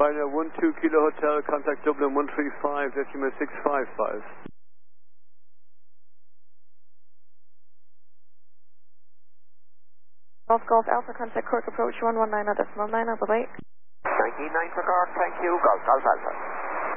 Ryanair 12 Kilo Hotel, contact Dublin 135, decimal 655. Golf Alpha, contact Cork approach 119 decimal 9, bye-bye. 19.9 for Cork, thank you, Golf Alpha.